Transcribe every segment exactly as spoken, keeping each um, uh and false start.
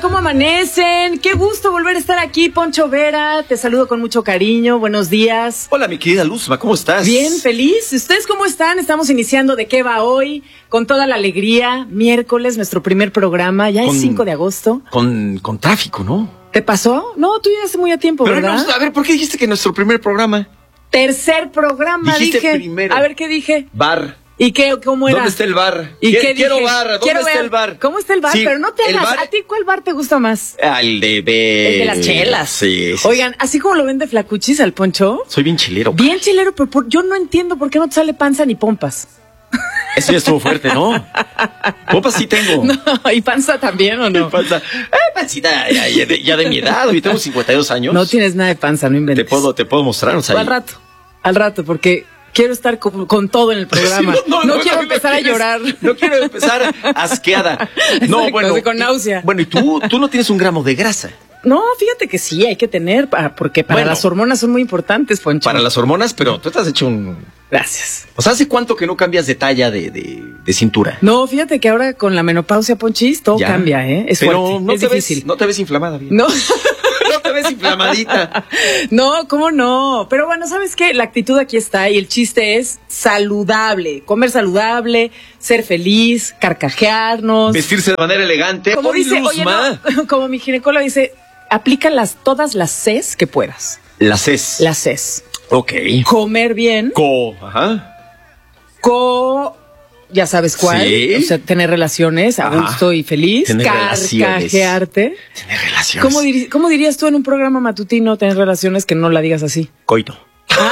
¿Cómo amanecen? Qué gusto volver a estar aquí, Poncho Vera. Te saludo con mucho cariño. Buenos días. Hola, mi querida Luzma, ¿cómo estás? Bien, feliz. ¿Ustedes cómo están? Estamos iniciando ¿De qué va hoy? Con toda la alegría. Miércoles, nuestro primer programa. Ya con, es cinco de agosto. Con, con tráfico, ¿no? ¿Te pasó? No, tú llegaste muy a tiempo, Pero ¿verdad? No, a ver, ¿por qué dijiste que nuestro primer programa? Tercer programa, dijiste dije. Primero. A ver, ¿qué dije? Bar. ¿Y qué, cómo era? ¿Dónde está el bar? ¿Y Quiero, qué dije? quiero bar. ¿Dónde Quiero está ver. el bar? ¿Cómo está el bar? Sí, Pero no te hagas. bar... ¿A ti cuál bar te gusta más? El de... de... El de las chelas. Sí, sí. Oigan, así como lo vende Flacuchis al Poncho. Soy bien chilero. Bien chilero, pero por, yo no entiendo por qué no te sale panza ni pompas. Eso ya estuvo fuerte, ¿no? Pompas sí tengo. No, ¿y panza también o no? Y panza. Eh, pancita, ya, ya, de, ya de mi edad. Hoy tengo cincuenta y dos años. No tienes nada de panza, no inventes. Te puedo, te puedo mostrar. O sea, al rato, al rato, porque... Quiero estar con, con todo en el programa. Sí, no, no, no, no quiero no, empezar no quieres, a llorar. No quiero empezar asqueada. No, Exacto, bueno. Con náusea. Y, bueno, y tú, tú no tienes un gramo de grasa. No, fíjate que sí, hay que tener, porque para bueno, las hormonas son muy importantes, Poncho. Para las hormonas, pero tú te has hecho un... Gracias. O sea, ¿hace cuánto que no cambias de talla de, de, de cintura? No, fíjate que ahora con la menopausia, Ponchis, todo ya. cambia, ¿eh? Es pero fuerte, no es te difícil. Ves, no te ves inflamada bien. No. No te ves inflamadita. No, ¿cómo no? Pero bueno, ¿sabes qué? La actitud aquí está y el chiste es saludable. Comer saludable, ser feliz, carcajearnos. Vestirse de manera elegante. Como Oye, dice, oye, no, como mi ginecóloga dice, aplica las, todas las Cs que puedas. Las Cs. Las Cs. Ok. Comer bien. Co, ajá. Co... Ya sabes cuál, ¿Sí? O sea, tener relaciones a gusto y feliz, tener carcajearte. Tener relaciones. ¿Cómo, dir ¿Cómo dirías tú en un programa matutino tener relaciones que no la digas así? Coito. Ah.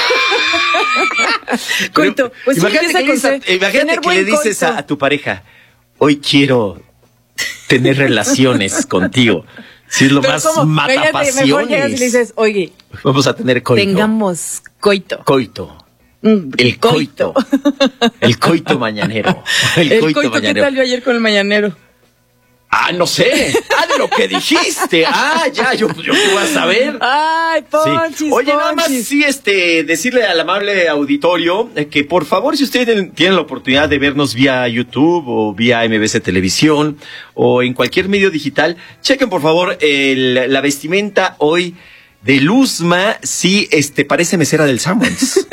Coito. Pues imagínate que, dices, a, imagínate que le dices a, a tu pareja, hoy quiero tener relaciones contigo. Si es lo Pero más ¿cómo? Matapasiones. Mejor llegas y le dices, oye, vamos a tener coito. Tengamos coito. Coito. El coito. El coito mañanero. El, el coito, coito mañanero. ¿Qué tal yo ayer con el mañanero? Ah, no sé. Ah, de lo que dijiste. Ah, ya, yo, yo qué voy a saber. Ay, Ponchis, sí. Oye, Ponchis. nada más sí, este, decirle al amable auditorio eh, que por favor, si ustedes tienen la oportunidad de vernos vía YouTube o vía M B C Televisión o en cualquier medio digital, chequen por favor el, la vestimenta hoy de Luzma. Sí, este, parece mesera del Sanborns.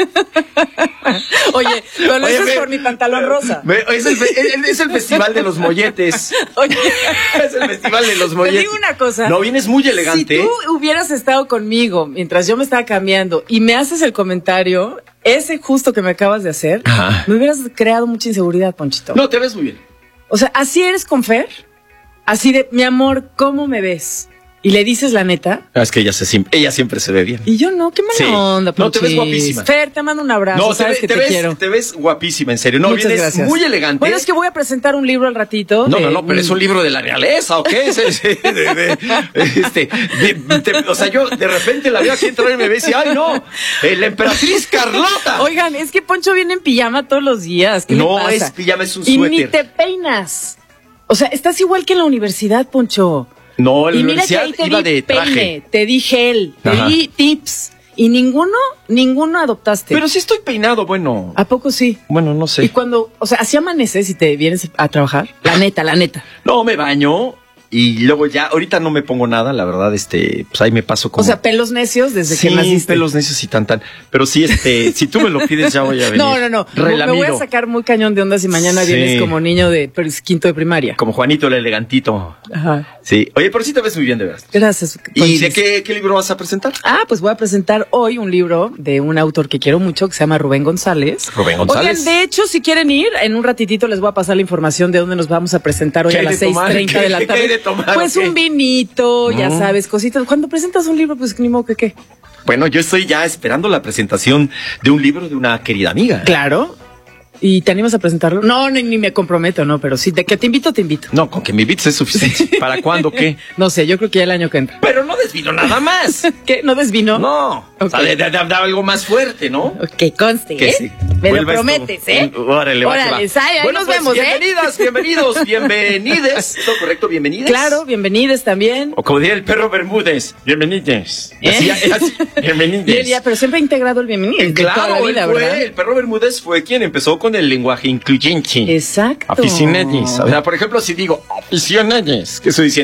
Oye, pero lo dices por mi pantalón rosa. Me, es, el, es el festival de los molletes. Oye, es el festival de los molletes. Te digo una cosa. No, vienes muy elegante. Si tú hubieras estado conmigo mientras yo me estaba cambiando y me haces el comentario, ese justo que me acabas de hacer, Ajá. me hubieras creado mucha inseguridad, Ponchito. No, te ves muy bien. O sea, así eres con Fer, así de, mi amor, ¿cómo me ves? Y le dices la neta. Es que ella, se, ella siempre se ve bien. Y yo no, qué mala sí. onda, Ponchis. No, te ves guapísima. Fer, te mando un abrazo, no, sabes te, que te, te ves, quiero. Te ves guapísima, en serio. No, Muchas vienes gracias. muy elegante. Bueno, es que voy a presentar un libro al ratito. No, de, no, no, pero un... es un libro de la realeza, ¿o qué? Es, es, de, de, este, de, de, o sea, yo de repente la veo aquí entrar y me ve y dice, ¡ay, no! Eh, la emperatriz Carlota. Oigan, es que Poncho viene en pijama todos los días. ¿Qué no, le pasa? es pijama, es un y suéter. Y ni te peinas. O sea, estás igual que en la universidad, Poncho. No, la y mira universidad que ahí te iba di de traje. Peine, te di gel, te Ajá. di tips. Y ninguno, ninguno adoptaste. Pero sí estoy peinado, bueno. ¿A poco sí? Bueno, no sé. Y cuando, o sea, así amaneces y te vienes a trabajar. La neta, la neta. No, me baño. Y luego ya, ahorita no me pongo nada, la verdad, este, pues ahí me paso como... O sea, pelos necios desde sí, que naciste. Sí, pelos necios y tan tan. Pero sí, este, si tú me lo pides ya voy a venir. No, no, no. Relamido. Me voy a sacar muy cañón de onda si mañana sí. vienes como niño de pues, quinto de primaria. Como Juanito el elegantito. Ajá. Sí. Oye, pero sí te ves muy bien, de verdad. Gracias. Ponchis. ¿Y de qué, qué libro vas a presentar? Ah, pues voy a presentar hoy un libro de un autor que quiero mucho, que se llama Rubén González. Rubén González. Oigan, de hecho, si quieren ir, en un ratitito les voy a pasar la información de dónde nos vamos a presentar hoy a las seis treinta de la tarde. ¿Qué hay de tomar, pues okay? un vinito, ya mm. sabes, cositas. Cuando presentas un libro, pues ni modo que qué. Bueno, yo estoy ya esperando la presentación de un libro de una querida amiga. Claro. ¿Y te animas a presentarlo? No, ni, ni me comprometo, no, pero sí, de que te invito, te invito. No, con que me invites es suficiente. ¿Para cuándo qué? No sé, yo creo que ya el año que entra. Pero no desvino nada más. ¿Qué? ¿No desvino? No. Okay. O sea, de, de, de, de algo más fuerte, ¿no? Ok, conste, que ¿eh? Sí. Me lo prometes, esto, ¿eh? Órale, Órale, va, va. Ahí bueno, nos pues, vemos, bienvenidas, ¿eh? bienvenidos, bienvenides. ¿Todo correcto? ¿Bienvenides? Claro, bienvenides también. O como diría el perro Bermúdez, bienvenides. ¿Eh? Así, así, bienvenides. Ya, pero siempre ha integrado el bienvenido. Claro, toda la vida, él fue, ¿verdad? el perro Bermúdez fue quien empezó con el lenguaje incluyente. Exacto. Aficionados. O sea, por ejemplo, si digo aficionados, ¿qué estoy diciendo?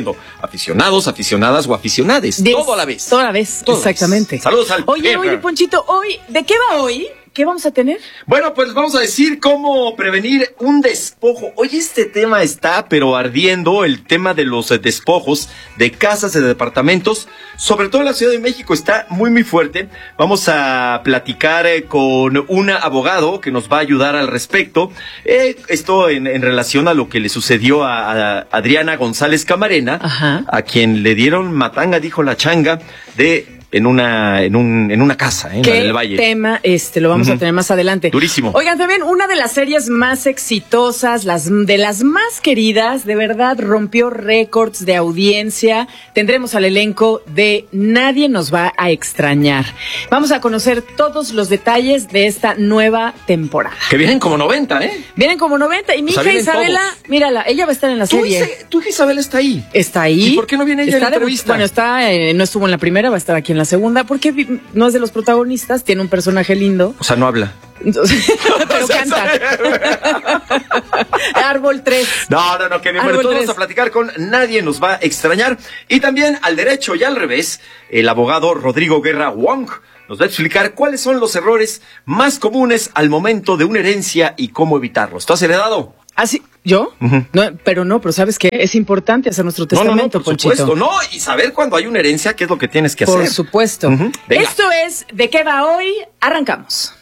aficionados, aficionadas o aficionades. Des, todo a la vez. Todo a la vez, Todo exactamente. Vez. Saludos al Oye, perro. oye, Ponchito, hoy, ¿de qué va hoy? ¿Qué vamos a tener? Bueno, pues vamos a decir cómo prevenir un despojo. Hoy este tema está pero ardiendo, el tema de los eh, despojos de casas, de departamentos, sobre todo en la Ciudad de México, está muy muy fuerte. Vamos a platicar eh, con un abogado que nos va a ayudar al respecto. Eh, esto en, en relación a lo que le sucedió a, a Adriana González Camarena, Ajá. a quien le dieron matanga, dijo la changa, de... en una en un en una casa, ¿eh? ¿Qué en el Valle. tema este lo vamos uh-huh. a tener más adelante? Durísimo. Oigan, también una de las series más exitosas, las de las más queridas, de verdad rompió récords de audiencia. Tendremos al elenco de Nadie nos va a extrañar. Vamos a conocer todos los detalles de esta nueva temporada. Que vienen como noventa, ¿eh? Vienen como noventa y mi o sea, hija Isabela, todos. Mírala, ella va a estar en la ¿Tu serie. Hija, tu hija Isabela está ahí. Está ahí. ¿Y por qué no viene ella está en la entrevista? Bueno, está eh, no estuvo en la primera, va a estar aquí en la segunda, porque no es de los protagonistas, tiene un personaje lindo. O sea, no habla. Entonces, pero canta. Árbol tres. No, no, no, que bien. Bueno, todos vamos a platicar con Nadie nos va a extrañar. Y también al derecho y al revés, el abogado Rodrigo Guerra Wong nos va a explicar cuáles son los errores más comunes al momento de una herencia y cómo evitarlos. ¿Tú has heredado? ¿Ah, sí? ¿Yo? Uh-huh. No, pero no, pero ¿sabes qué? Es importante hacer nuestro testamento, no, no, no, por Ponchito. supuesto, no, y saber cuando hay una herencia qué es lo que tienes que por hacer. Por supuesto. Uh-huh. Esto es ¿De qué va hoy? Arrancamos.